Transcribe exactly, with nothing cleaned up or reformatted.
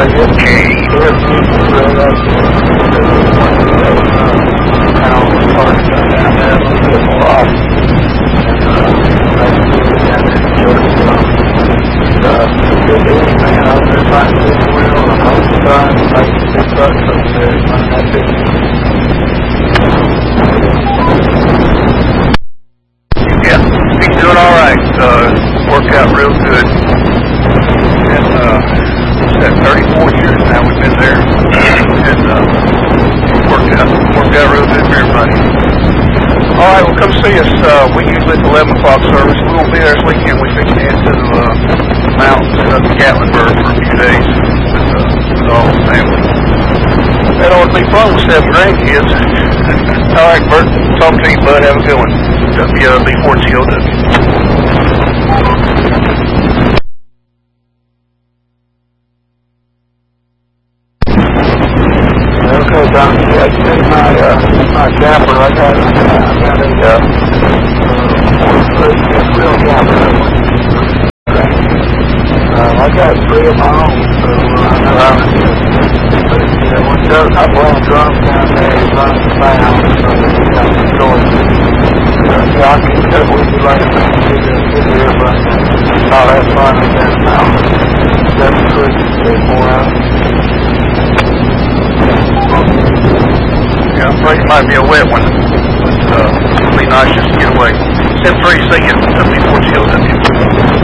uh, yes, yes, really, that's kind of hard to go down there a little bit more often. And, uh, that's really down there in Georgia. Uh, good to see, man, out there trying to do well, and most of the time, like, big trucks up there, running that business. Yeah, he's doing all right. Uh, worked out real good. And, uh, at thirty-four years now we've been there. And, uh, worked out, worked out real good for everybody. All right, well, come see us. Uh, we usually at the eleven o'clock service. We won't be there this weekend. We fix to head to the, uh, mountains and up to Gatlinburg for a few days with, uh, with all the family. That ought to be fun with seven grandkids. All right, Bert, talk to you, bud. Have a good one. W B four T O W. Okay, Don, yeah, you see my, uh, my camper, I got, I got a, uh, uh, real camper. Uh, I got three of my own, so, uh, uh, but, yeah, when Doug, I brought drums down there, he runs the sound, so we got the story. Uh, yeah, I can tell what you like to get here, but, oh, that's fun, and then, now, that's good, there's more out. Yeah, I'm afraid it might be a wet one. But, uh, it'll be nice just to get away. seven three, see you. W B four T O W.